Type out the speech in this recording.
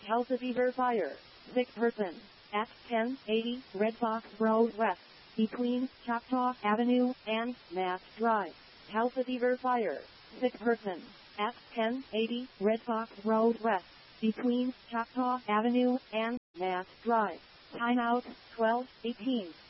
Calcifer Fire. Sick person. At 1080 Red Fox Road West, between Choctaw Avenue and Mass Drive. Calcifer Fire. Sick person. At 1080 Red Fox Road West, between Choctaw Avenue and Mass Drive. Timeout 12:18.